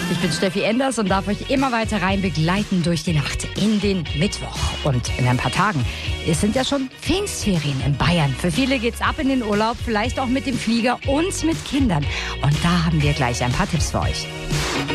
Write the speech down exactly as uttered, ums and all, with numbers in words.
Ich bin Steffi Enders und darf euch immer weiter rein begleiten durch die Nacht in den Mittwoch. Und in ein paar Tagen, es sind ja schon Pfingstferien in Bayern. Für viele geht's ab in den Urlaub, vielleicht auch mit dem Flieger und mit Kindern. Und da haben wir gleich ein paar Tipps für euch.